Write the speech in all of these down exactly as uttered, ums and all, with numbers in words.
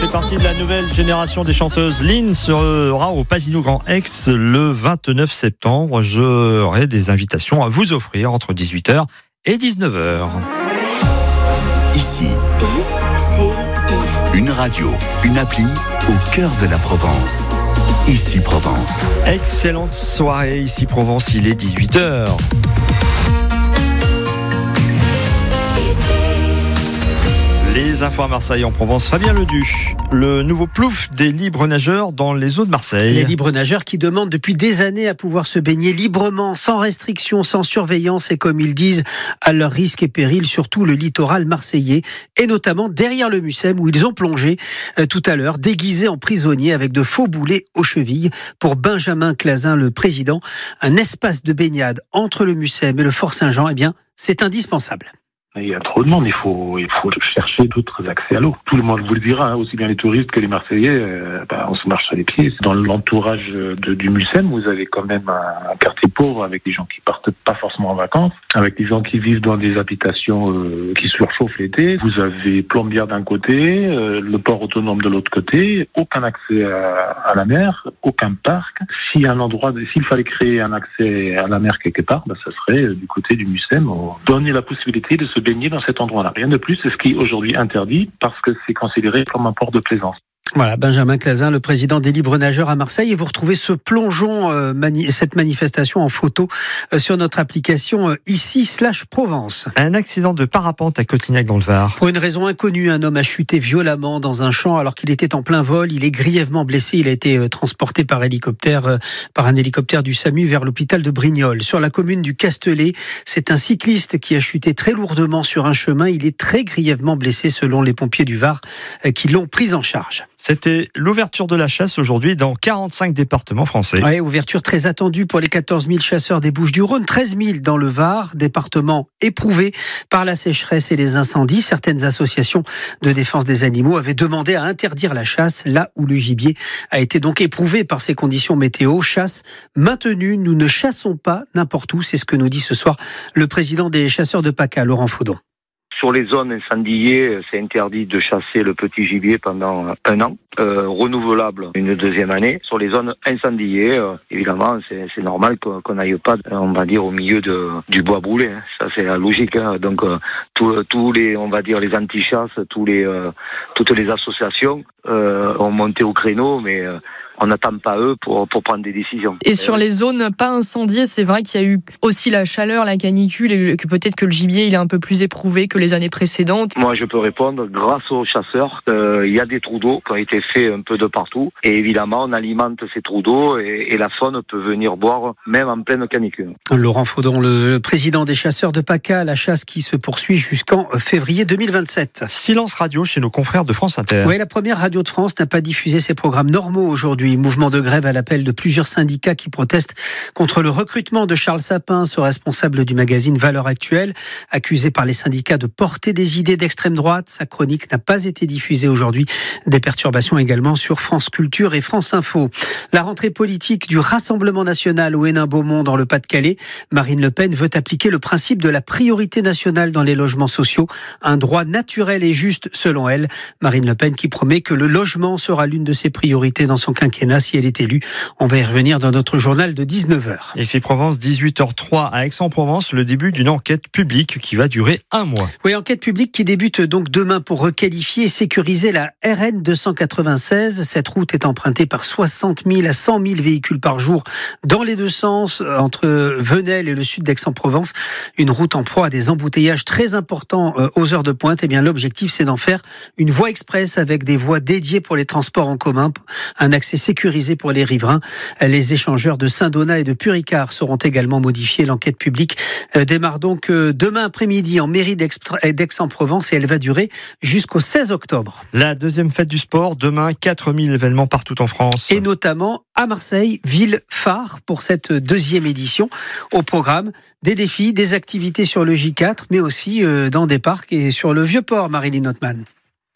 fait partie de la nouvelle génération des chanteuses. Lynn sera au Pasino Grand Aix le vingt-neuf septembre. J'aurai des invitations à vous offrir entre dix-huit heures et dix-neuf heures. Ici, une radio, une appli au cœur de la Provence. Ici Provence. Excellente soirée, ici Provence, il est dix-huit heures. Les infos à Marseille en Provence, Fabien Ledu. Le nouveau plouf des libres nageurs dans les eaux de Marseille. Les libres nageurs qui demandent depuis des années à pouvoir se baigner librement, sans restriction, sans surveillance et comme ils disent, à leur risque et péril, surtout le littoral marseillais et notamment derrière le Mucem où ils ont plongé euh, tout à l'heure, déguisés en prisonniers avec de faux boulets aux chevilles. Pour Benjamin Clazin, le président, un espace de baignade entre le Mucem et le Fort Saint-Jean, eh bien, c'est indispensable. Il y a trop de monde, il faut, il faut chercher d'autres accès à l'eau. Tout le monde vous le dira, hein, aussi bien les touristes que les Marseillais, euh, bah, on se marche sur les pieds. Dans l'entourage de, du Mucem, vous avez quand même un, un quartier pauvre avec des gens qui partent pas forcément en vacances, avec des gens qui vivent dans des habitations euh, qui surchauffent l'été. Vous avez Plombières d'un côté, euh, le port autonome de l'autre côté, aucun accès à, à la mer, aucun parc. S'il y a un endroit, s'il fallait créer un accès à la mer quelque part, bah, ça serait euh, du côté du Mucem. On donner la possibilité de se baigner dans cet endroit-là. Rien de plus, c'est ce qui est aujourd'hui interdit parce que c'est considéré comme un port de plaisance. Voilà, Benjamin Clazin, le président des libres nageurs à Marseille. Et vous retrouvez ce plongeon, euh, mani- cette manifestation en photo euh, sur notre application euh, ici slash Provence. Un accident de parapente à Cotignac dans le Var. Pour une raison inconnue, un homme a chuté violemment dans un champ alors qu'il était en plein vol. Il est grièvement blessé. Il a été euh, transporté par hélicoptère, euh, par un hélicoptère du SAMU vers l'hôpital de Brignoles. Sur la commune du Castellet, c'est un cycliste qui a chuté très lourdement sur un chemin. Il est très grièvement blessé selon les pompiers du Var euh, qui l'ont pris en charge. C'était l'ouverture de la chasse aujourd'hui dans quarante-cinq départements français. Oui, ouverture très attendue pour les quatorze mille chasseurs des Bouches-du-Rhône, treize mille dans le Var, département éprouvé par la sécheresse et les incendies. Certaines associations de défense des animaux avaient demandé à interdire la chasse là où le gibier a été donc éprouvé par ces conditions météo. Chasse maintenue, nous ne chassons pas n'importe où, c'est ce que nous dit ce soir le président des chasseurs de PACA, Laurent Faudon. Sur les zones incendiées, c'est interdit de chasser le petit gibier pendant un an, euh, renouvelable une deuxième année. Sur les zones incendiées, euh, évidemment, c'est, c'est normal qu'on n'aille pas, on va dire, au milieu de, du bois brûlé. Hein. Ça, c'est la logique. Hein. Donc, euh, tous, tous les, on va dire, les anti-chasses, tous les, euh, toutes les associations euh, ont monté au créneau, mais euh, on n'attend pas eux pour, pour prendre des décisions. Et sur les zones pas incendiées, c'est vrai qu'il y a eu aussi la chaleur, la canicule, et que peut-être que le gibier il est un peu plus éprouvé que les années précédentes. Moi, je peux répondre, grâce aux chasseurs, euh, il y a des trous d'eau qui ont été faits un peu de partout. Et évidemment, on alimente ces trous d'eau et, et la faune peut venir boire même en pleine canicule. Laurent Faudon, le président des chasseurs de PACA, la chasse qui se poursuit jusqu'en février deux mille vingt-sept. Silence radio chez nos confrères de France Inter. Oui, la première radio de France n'a pas diffusé ses programmes normaux aujourd'hui. Mouvement de grève à l'appel de plusieurs syndicats qui protestent contre le recrutement de Charles Sapin, ce responsable du magazine Valeurs Actuelles, accusé par les syndicats de porter des idées d'extrême droite. Sa chronique n'a pas été diffusée aujourd'hui. Des perturbations également sur France Culture et France Info. La rentrée politique du Rassemblement national au Hénin-Beaumont dans le Pas-de-Calais. Marine Le Pen veut appliquer le principe de la priorité nationale dans les logements sociaux, un droit naturel et juste selon elle. Marine Le Pen qui promet que le logement sera l'une de ses priorités dans son quinquennat si elle est élue. On va y revenir dans notre journal de dix-neuf heures. Ici Provence, dix-huit heures trois à Aix-en-Provence, le début d'une enquête publique qui va durer un mois. Oui, enquête publique qui débute donc demain pour requalifier et sécuriser la R N deux cent quatre-vingt-seize. Cette route est empruntée par soixante mille à cent mille véhicules par jour dans les deux sens, entre Venelle et le sud d'Aix-en-Provence. Une route en proie à des embouteillages très importants aux heures de pointe. Eh bien, l'objectif, c'est d'en faire une voie express avec des voies dédiées pour les transports en commun, un accès sécurisé pour les riverains. Les échangeurs de Saint-Donat et de Puricard seront également modifiés. L'enquête publique démarre donc demain après-midi en mairie d'Aix-en-Provence et elle va durer jusqu'au seize octobre. La deuxième fête du sport, demain, quatre mille événements partout en France. Et notamment à Marseille, ville phare pour cette deuxième édition. Au programme, des défis, des activités sur le J quatre, mais aussi dans des parcs et sur le Vieux-Port, Marilyn Notman.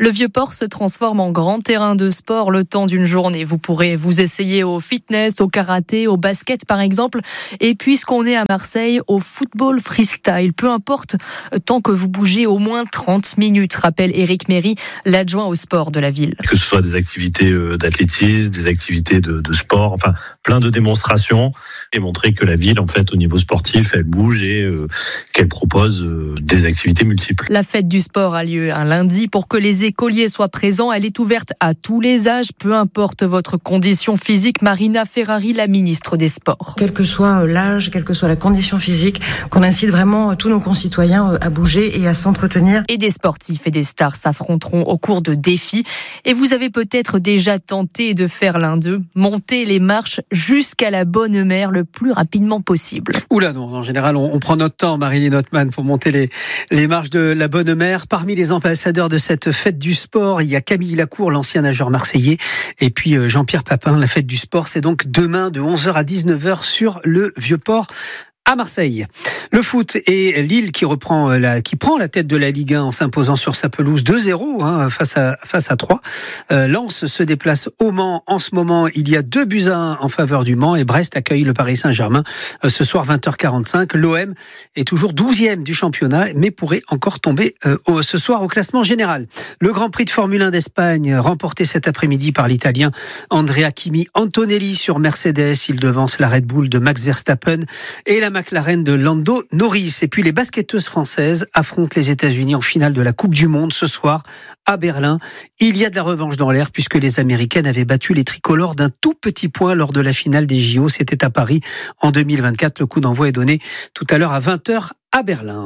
Le Vieux-Port se transforme en grand terrain de sport le temps d'une journée. Vous pourrez vous essayer au fitness, au karaté, au basket par exemple. Et puisqu'on est à Marseille, au football freestyle. Peu importe, tant que vous bougez au moins trente minutes, rappelle Éric Méry, l'adjoint au sport de la ville. Que ce soit des activités d'athlétisme, des activités de, de sport, enfin plein de démonstrations et montrer que la ville, en fait, au niveau sportif, elle bouge et euh, qu'elle propose euh, des activités multiples. La fête du sport a lieu un lundi pour que les écoliers soient présents. Elle est ouverte à tous les âges, peu importe votre condition physique. Marina Ferrari, la ministre des Sports. Quel que soit l'âge, quelle que soit la condition physique, qu'on incite vraiment tous nos concitoyens à bouger et à s'entretenir. Et des sportifs et des stars s'affronteront au cours de défis. Et vous avez peut-être déjà tenté de faire l'un d'eux, monter les marches jusqu'à la Bonne Mère le plus rapidement possible. Oula non, en général on, on prend notre temps, Marilyn Ottman, pour monter les, les marches de la Bonne Mère. Parmi les ambassadeurs de cette fête du sport, il y a Camille Lacour, l'ancien nageur marseillais, et puis Jean-Pierre Papin. La fête du sport, c'est donc demain de onze heures à dix-neuf heures sur le Vieux-Port à Marseille. Le foot et Lille qui reprend la, qui prend la tête de la Ligue un en s'imposant sur sa pelouse deux zéro hein, face à face à trois. Euh, Lens se déplace au Mans en ce moment. Il y a deux buts à un en faveur du Mans et Brest accueille le Paris Saint-Germain euh, ce soir vingt heures quarante-cinq. L'O M est toujours douzième du championnat mais pourrait encore tomber euh, au, ce soir au classement général. Le Grand Prix de Formule un d'Espagne remporté cet après-midi par l'Italien Andrea Kimi Antonelli sur Mercedes. Il devance la Red Bull de Max Verstappen et la McLaren de Lando Norris. Et puis les basketteuses françaises affrontent les États-Unis en finale de la Coupe du Monde ce soir à Berlin. Il y a de la revanche dans l'air puisque les Américaines avaient battu les tricolores d'un tout petit point lors de la finale des J O. C'était à Paris en deux mille vingt-quatre. Le coup d'envoi est donné tout à l'heure à vingt heures à Berlin.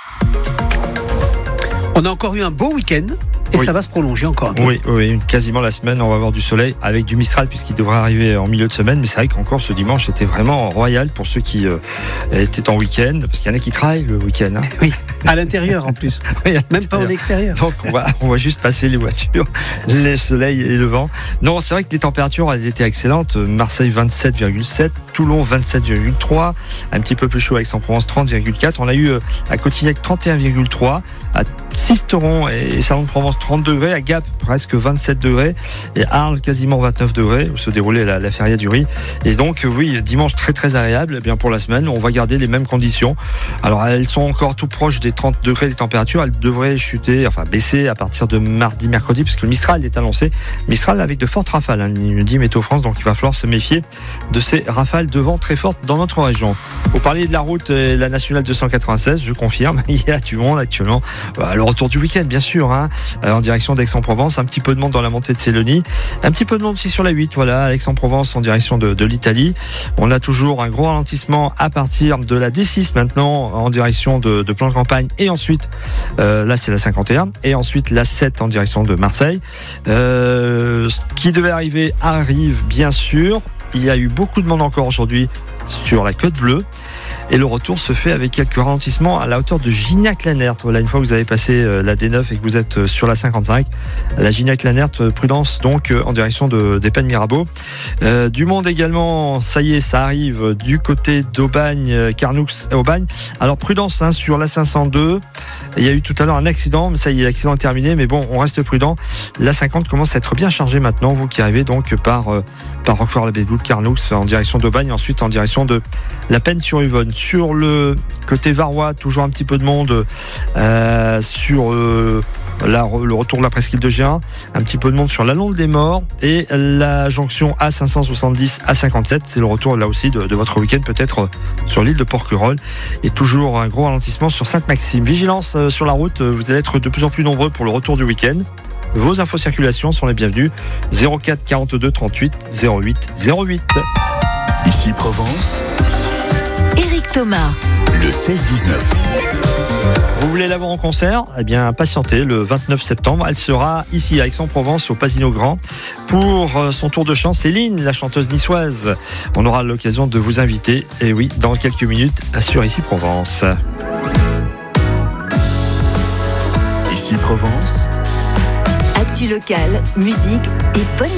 On a encore eu un beau week-end. Et oui. Ça va se prolonger encore un peu. Oui, oui, quasiment la semaine, on va avoir du soleil avec du Mistral puisqu'il devrait arriver en milieu de semaine. Mais c'est vrai qu'encore ce dimanche, c'était vraiment royal pour ceux qui euh, étaient en week-end. Parce qu'il y en a qui travaillent le week-end. Hein. Oui, à l'intérieur en plus. Oui, même pas en extérieur. Donc on va, on va juste passer les voitures, les soleils et le vent. Non, c'est vrai que les températures elles étaient excellentes. Marseille vingt-sept virgule sept, Toulon vingt-sept virgule trois, un petit peu plus chaud avec Aix-en-Provence trente virgule quatre. On a eu à Cotignac trente et un virgule trois, à Sisteron et Salon de Provence trente degrés, à Gap presque vingt-sept degrés et Arles quasiment vingt-neuf degrés où se déroulait la, la feria du riz. Et donc oui, dimanche très très agréable. Et bien pour la semaine, on va garder les mêmes conditions. Alors elles sont encore tout proches des trente degrés les températures. Elles devraient chuter, enfin baisser à partir de mardi, mercredi, parce que le Mistral est annoncé. Mistral avec de fortes rafales, hein, il dit Météo France, donc il va falloir se méfier de ces rafales de vent très fortes dans notre région. Vous parliez de la route, la nationale deux cent quatre-vingt-seize, je confirme, il y a du monde actuellement. Le retour du week-end, bien sûr, hein, en direction d'Aix-en-Provence. Un petit peu de monde dans la montée de Célonie. Un petit peu de monde aussi sur la huit, voilà, Aix-en-Provence en direction de, de l'Italie. On a toujours un gros ralentissement à partir de la D six maintenant en direction de, de Plan-de-Campagne et ensuite, euh, là c'est la cinquante et un et ensuite la sept en direction de Marseille. Euh, ce qui devait arriver arrive bien sûr. Il y a eu beaucoup de monde encore aujourd'hui sur la Côte Bleue. Et le retour se fait avec quelques ralentissements à la hauteur de Gignac-Lanert. Voilà, une fois que vous avez passé la D neuf et que vous êtes sur la cinquante-cinq, la Gignac-Lanert, prudence donc en direction de, des Pennes Mirabeau. Euh, du monde également, ça y est, ça arrive du côté d'Aubagne, Carnoux, Aubagne. Alors prudence hein, sur la cinq cent deux. Il y a eu tout à l'heure un accident, mais ça y est, l'accident est terminé. Mais bon, on reste prudent. La cinquante commence à être bien chargée maintenant. Vous qui arrivez donc par, euh, par Roquefort-la-Bédoute, Carnoux, en direction d'Aubagne, ensuite en direction de la Penne-sur-Yvonne. Sur le côté varois, toujours un petit peu de monde euh, sur euh, la, le retour de la presqu'île de Géant, un petit peu de monde sur la Londe des Morts et la jonction A cinq cent soixante-dix à cinquante-sept. C'est le retour là aussi de, de votre week-end, peut-être sur l'île de Porquerolles. Et toujours un gros ralentissement sur Sainte-Maxime. Vigilance euh, sur la route, vous allez être de plus en plus nombreux pour le retour du week-end. Vos infos circulation sont les bienvenues. zéro quatre quarante-deux trente-huit zéro huit zéro huit. Ici Provence. Éric Thomas. Le seize dix-neuf. Vous voulez la voir en concert ? Eh bien, patientez, le vingt-neuf septembre. Elle sera ici à Aix-en-Provence, au Pasino Grand. Pour son tour de chant, Céline, la chanteuse niçoise. On aura l'occasion de vous inviter, et oui, dans quelques minutes, sur Ici Provence. Ici Provence. Actu locale, musique et bonne